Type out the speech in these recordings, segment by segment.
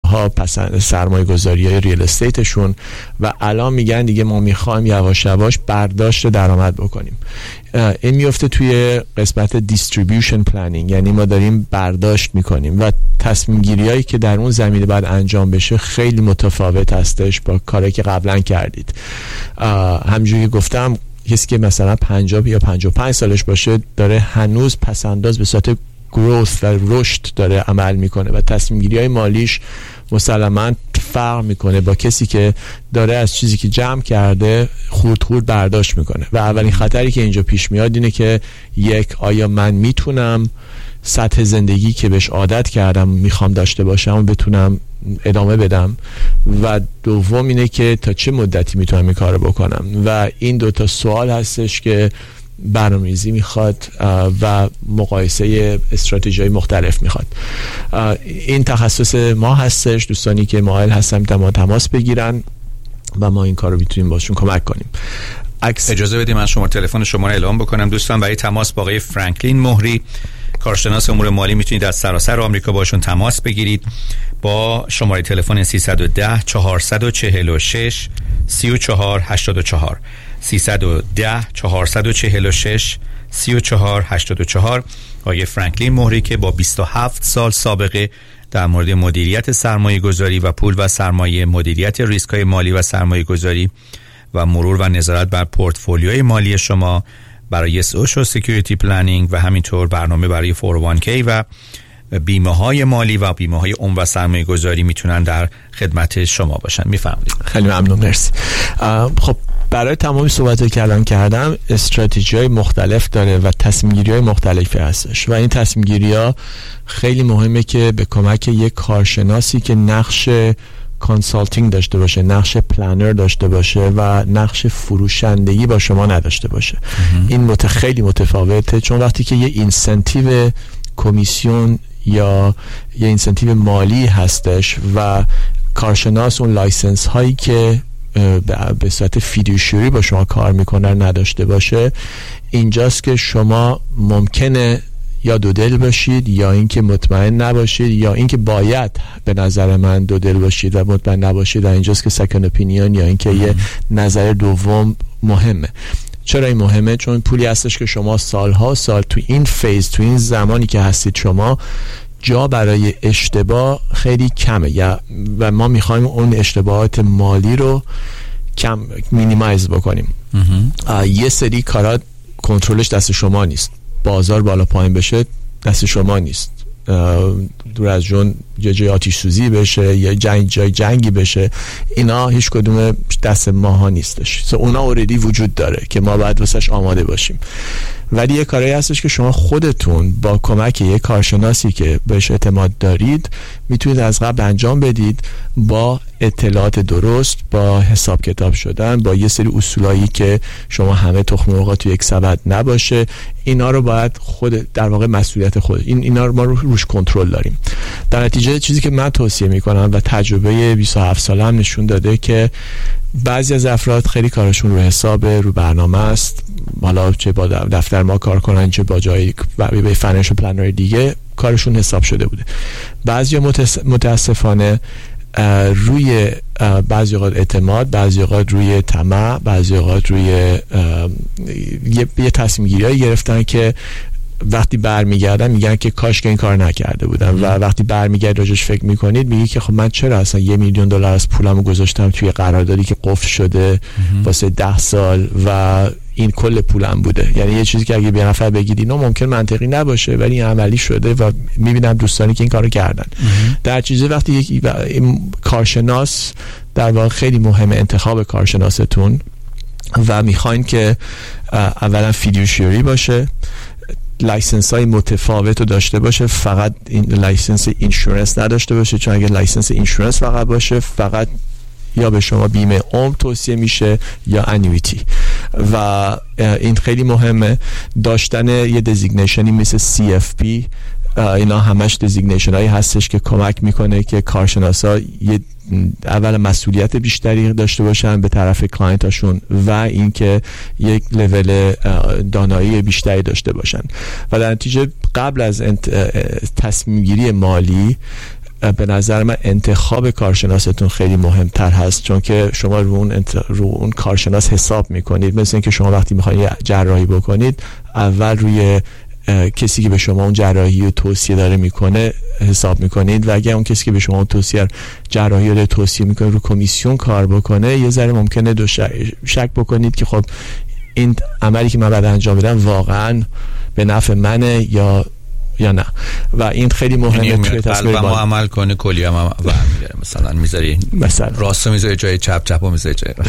ها سرمایه گذاری های ریل استیتشون و الان میگن دیگه ما میخوایم یواش یواش برداشت درآمد بکنیم. این میفته توی قسمت دیستریبیوشن پلنینگ، یعنی ما داریم برداشت میکنیم و تصمیم گیری هایی که در اون زمینه باید انجام بشه خیلی متفاوت هستش با کاری که قبلا کردید. همونجوری که گفتم کسی که مثلا 50 یا 55 سالش باشه داره هنوز پسنداز به صورت گروث و رشد داره عمل میکنه و تصمیم گیری های مالیش مسلماً فرق میکنه با کسی که داره از چیزی که جمع کرده خورد خورد برداشت میکنه. و اولین خطری که اینجا پیش میاد اینه که آیا من میتونم سطح زندگی که بهش عادت کردم میخوام داشته باشم و بتونم ادامه بدم، و دوم اینه که تا چه مدتی میتونم این کارو بکنم. و این دوتا سوال هستش که برنامه‌ریزی میخواد و مقایسه استراتژی‌های مختلف میخواد. این تخصص ما هستش. دوستانی که مایل هستن با تماس بگیرن و ما این کار رو میتونیم باشون کمک کنیم. اجازه بدید من شماره تلفن شما رو اعلام بکنم. دوستان برای تماس با آقای فرانکلین مهری، کارشناس امور مالی، میتونید از سراسر آمریکا باشون تماس بگیرید با شماره تلفن 310 446 3484 310 446 3484. آقای فرانکلین مهری که با 27 سال سابقه در مورد مدیریت سرمایه گذاری و پول و سرمایه، مدیریت ریسک های مالی و سرمایه گذاری و مرور و نظارت بر پورتفولیوی مالی شما برای سوشال سکیوریتی پلنینگ و همینطور برنامه برای 401k و بیمه های مالی و بیمه های عمر و سرمایه گذاری میتونن در خدمت شما باشن. میفهمید؟ خیلی ممنون، مرسی. خب برای تمام صحبت‌هایی که الان کردم استراتژی‌های مختلف داره و تصمیم‌گیری‌های مختلفی هستش و این تصمیم‌گیری‌ها خیلی مهمه که به کمک یک کارشناسی که نقش کانسالتینگ داشته باشه، نقش پلنر داشته باشه و نقش فروشندگی با شما نداشته باشه. این خیلی متفاوته، چون وقتی که یه اینسنتیو کمیسیون یا یه اینسنتیو مالی هستش و کارشناس اون لایسنس هایی که به صورت فیدوشری با شما کار میکنن نداشته باشه، اینجاست که شما ممکنه یا دو دل باشید یا اینکه مطمئن نباشید یا اینکه باید به نظر من دو دل باشید و مطمئن نباشید. اینجاست که سکند اپینیون یا اینکه یه نظر دوم مهمه. چرا این مهمه؟ چون پولی هستش که شما سالها سال تو این فیز، تو این زمانی که هستید شما، جا برای اشتباه خیلی کمه و ما میخوایم اون اشتباهات مالی رو کم مینیمایز بکنیم. یه سری کارا کنترلش دست شما نیست. بازار بالا پایین بشه دست شما نیست. دور از جون جای آتش سوزی بشه یا جای جنگی بشه، اینا هیچ کدوم دست ماها نیستش. اونا اوردی وجود داره که ما باید واسش آماده باشیم. ولی یه کاری هستش که شما خودتون با کمک یک کارشناسی که بهش اعتماد دارید میتونید از قبل انجام بدید، با اطلاعات درست، با حساب کتاب شدن، با یه سری اصولایی که شما همه تخم مرغ تو یک سبد نباشه. اینا رو باید خود در واقع مسئولیت خود اینا رو ما روش کنترل داریم. در نتیجه چیزی که من توصیه میکنم و تجربه 27 سالم نشون داده که بعضی از افراد خیلی کارشون رو حساب، رو برنامه است، حالا چه با دفتر ما کار کنن چه با جای به فینانشل پلنر دیگه کارشون حساب شده بوده. بعضی متاسفانه روی بعضی اوقات اعتماد، بعضی اوقات روی طمع، بعضی اوقات روی یه تصمیم گیری‌هایی گرفتن که وقتی برمیگردن میگن که کاش که این کار نکرده بودم و وقتی برمیگرد راجش فکر میکنید میگی که خب من چرا اصلا $1,000,000 از پولمو گذاشتم توی قراردادی که قفل شده واسه 10 سال و این کل پولم بوده. یعنی یه چیزی که اگه به نفر بگید اینو ممکن منطقی نباشه ولی این عملی شده و میبینم دوستانی که این کارو کردن. در چیزی وقتی یک کارشناس، در واقع خیلی مهمه انتخاب کارشناستون و میخواین که اولا فیدوشری باشه، لایسنس های متفاوت رو داشته باشه، فقط این لایسنس اینشورنس نداشته باشه، چون اگه لایسنس اینشورنس فقط باشه فقط یا به شما بیمه عمر توصیه میشه یا انویتی و این خیلی مهمه. داشتن یه دزیگنیشنی مثل CFP، اینا همش دزیگنیشن هایی هستش که کمک میکنه که کارشناسا یه اول مسئولیت بیشتری داشته باشن به طرف کلاینتاشون و اینکه یک لول دانایی بیشتری داشته باشن و در نتیجه قبل از تصمیم گیری مالی به نظر من انتخاب کارشناستون خیلی مهمتر هست، چون که شما رو اون کارشناس حساب میکنید. مثل اینکه شما وقتی میخواید جراحی بکنید اول روی کسی که به شما اون جراحی رو توصیه داره میکنه حساب میکنید و اگه اون کسی که به شما اون جراحی رو توصیه میکنه رو کمیسیون کار بکنه، یه ذره ممکنه شک بکنید که خب این عملی که من بعد انجام بدم واقعا به نفع منه یا نه. و این خیلی مهمه توی تصویر ما عمل کنه کلی هم مثلا میذاری راست میذاری جای چپ و میذاری جای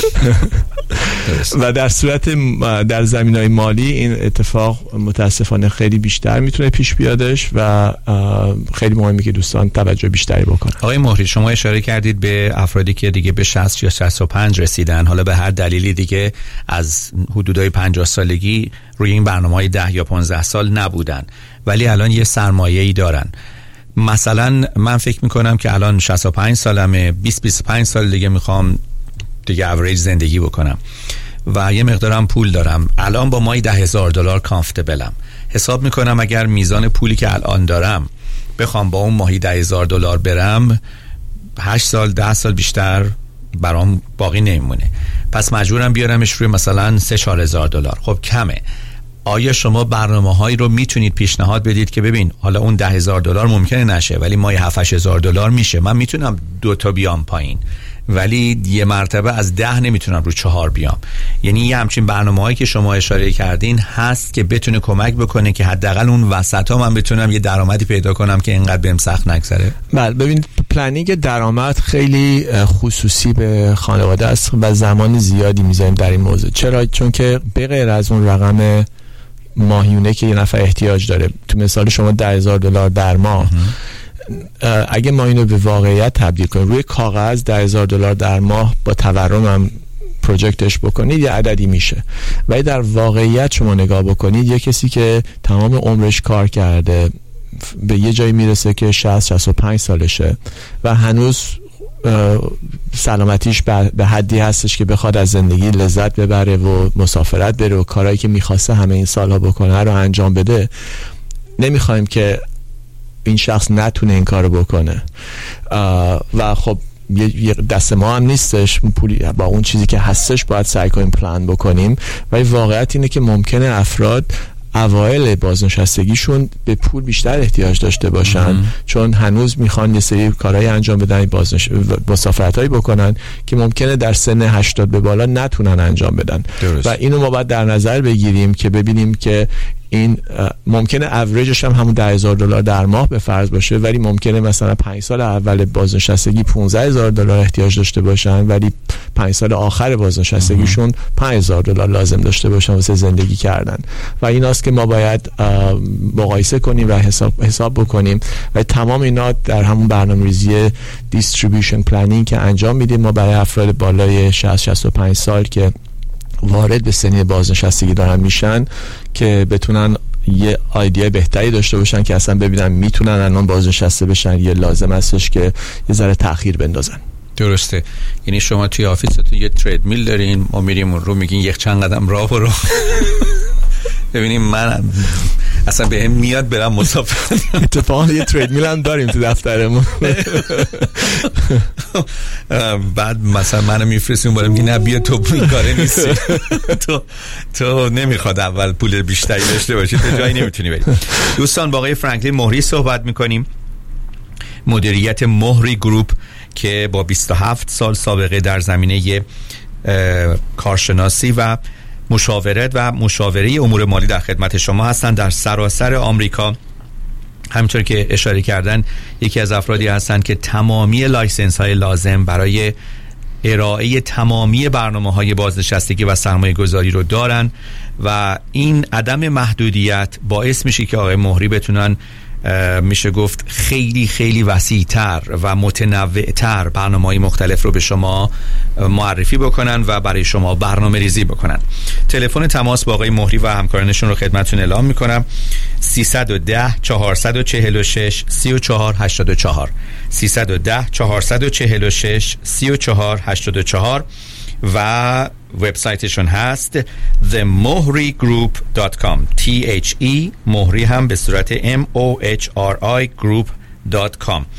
و در صورت در زمینهای مالی این اتفاق متاسفانه خیلی بیشتر میتونه پیش بیادش و خیلی مهمه که دوستان توجه بیشتری بکنن. آقای مهری، شما اشاره کردید به افرادی که دیگه به 60 یا 65 رسیدن، حالا به هر دلیلی دیگه از حدودای 50 سالگی روی این برنامه‌های 10 یا 15 سال نبودن ولی الان یه سرمایه‌ای دارن. مثلا من فکر میکنم که الان 65 سالمه، 20-25 سال دیگه میخوام دیگه اوریج زندگی بکنم و یه مقدارم پول دارم. الان با مایی $10,000 کامفتبلم. حساب میکنم اگر میزان پولی که الان دارم بخوام با اون ماهی $10,000 برم 8 سال 10 سال بیشتر برام باقی نمیمونه، پس مجبورم بیارمش روی مثلا $3,000-4,000. خب کمه. آیا شما برنامه‌هایی رو میتونید پیشنهاد بدید که ببین حالا اون $10,000 ممکنه نشه ولی ماهی $7,000-8,000 میشه، من میتونم 2 تا بیام پایین ولی یه مرتبه از 10 نمیتونم رو 4 بیام. یعنی یه همچین برنامه‌هایی که شما اشاره کردین هست که بتونه کمک بکنه که حداقل اون وسطا من بتونم یه درآمدی پیدا کنم که اینقدر بهم سخت نگذره. بله، ببینید پلنینگ درآمد خیلی خصوصی به خانواده است و زمان زیادی میذاریم در این موضوع. چرا؟ چون که به غیر از اون رقم ماهیونه که یه نفر احتیاج داره، تو مثال شما $10,000 در ماه، اگه ما اینو به واقعیت تبدیل کنیم روی کاغذ $10,000 در ماه با تورم هم پروژکتش بکنید یه عددی میشه، ولی در واقعیت شما نگاه بکنید یه کسی که تمام عمرش کار کرده به یه جایی میرسه که 60-65 سالشه و هنوز سلامتیش به حدی هستش که بخواد از زندگی لذت ببره و مسافرت بره و کارهایی که میخواسته همه این سالها بکنه رو انجام بده، نمیخوایم که این شخص نتونه این کارو بکنه و خب یه دست ما هم نیستش پولی با اون چیزی که هستش باید سعی کنیم پلان بکنیم. ولی واقعیت اینه که ممکنه افراد اوایل بازنشستگیشون به پول بیشتر احتیاج داشته باشن چون هنوز میخوان یه سری کارهای انجام بدن، مسافرتایی بکنن که ممکنه در سن 80 به بالا نتونن انجام بدن. درست. و اینو ما باید در نظر بگیریم که ببینیم که این ممکنه اوریجش هم همون $10,000 در ماه به فرض باشه ولی ممکنه مثلا 5 سال اول بازنشستگی $15,000 احتیاج داشته باشن ولی 5 سال آخر بازنشستگیشون $5,000 لازم داشته باشن واسه زندگی کردن. و ایناست که ما باید مقایسه کنیم و حساب بکنیم و تمام اینا در همون برنامه‌ریزی دیستریبیوشن پلنینگ که انجام میدیم ما برای افراد بالای 60-65 سال که وارد به سنی بازنشستگی دارن میشن که بتونن یه ایده بهتری داشته باشن که اصلا ببینن میتونن الان بازنشسته بشن یا لازم هستش که یه ذره تأخیر بندازن. درسته. یعنی شما توی آفیستون یه تریدمیل دارین، ما میریم اون رو میگین یک چند قدم راه برو ببینیم من اصلا به هم میاد برم مسافرت. اتفاقا یه تریدمیل هم داریم تو دفترمون. بعد مثلا منو میفرستیم بالا میگه نه بیا تو این کاره نیستی تو نمیخواد اول پول بیشتری داشته باشی تو جایی نمیتونی بری. دوستان با آقای فرانکلین مهری صحبت میکنیم، مدیریت مهری گروپ که با 27 سال سابقه در زمینه کارشناسی و مشاورت و مشاوره امور مالی در خدمت شما هستند در سراسر آمریکا. همینطور که اشاره کردن یکی از افرادی هستند که تمامی لایسنس های لازم برای ارائه تمامی برنامه‌های بازنشستگی و سرمایه گذاری رو دارن و این عدم محدودیت باعث میشه که آقای مهری بتونن میشه گفت خیلی خیلی وسیع‌تر و متنوع‌تر برنامه‌های مختلف رو به شما معرفی بکنن و برای شما برنامه ریزی بکنن. تلفن تماس با آقای مهری و همکارانشون رو خدمتتون اعلام میکنم: 310 446 3484 310 446 3484 و وبسایتشون هست themohrigroup.com THE مهری هم به صورت MOHRI group.com.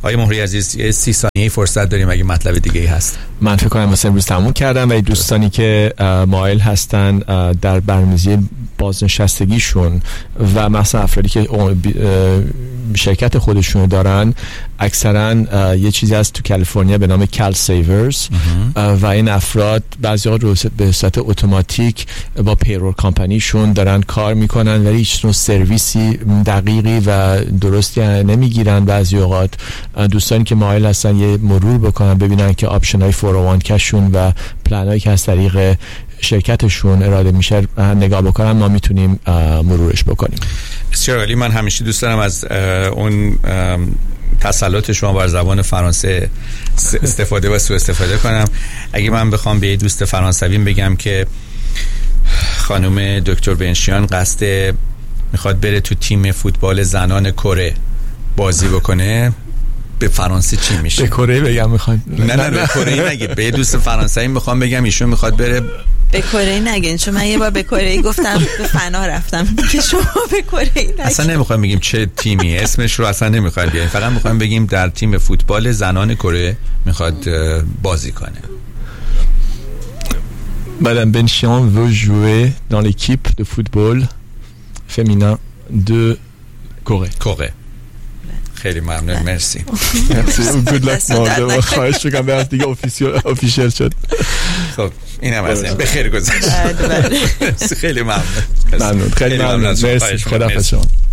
آقای مهری عزیز 30 ثانیه فرصت داریم اگه مطلب دیگه ای هست. من فکر کنم واسه امروز تموم کردم و دوستانی که مایل هستن در برنامه‌ریزی بازنشستگیشون و مثلا افرادی که شرکت خودشون دارن، اکثرا یه چیزی هست تو کالیفرنیا به نام کال سیورز و این افراد بعضی‌ها رو به صورت اتوماتیک با پیرول کمپانیشون دارن کار میکنن ولی هیچ نوع سرویسی دقیقی و درستی نمیگیرن. بعضی اوقات دوستانی که مایل هستن یه مرور بکنن ببینن که آپشن‌های 401k شون و پلن‌هایی که از طریق شرکتشون اراده میشه نگاه بکنن، ما میتونیم مرورش بکنیم. بسیار عالی. من همیشه دوست دارم از اون تسلط شما بر زبان فرانسه استفاده و سوء استفاده کنم. اگه من بخوام به یه دوست فرانسویم بگم که خانم دکتر بنشیان قصد میخواد بره تو تیم فوتبال زنان کره بازی بکنه، به فرانسه چی میشه؟ به کره بگم میخوام؟ نه به کره نگید. به دوست فرانسوی میخوام بگم ایشون میخواد بره. به کره نگین، چون من یه بار به کره گفتم به فنا رفتم که شما به کره نگین. اصلا نمیخوام بگیم چه تیمی، اسمش رو اصلا نمیخوام بیاریم، فقط میخوام بگیم در تیم فوتبال زنان کره میخواد بازی کنه. Madame Benchian veut jouer dans l'équipe de football féminin de Corée. خیلی ممنون. مرسی. Good luck. خواهش میکنم به از دیگه official شد. خب اینم از این بخیر گذشت. خیلی ممنون. خیلی ممنون. مرسی. خدا حافظ شما.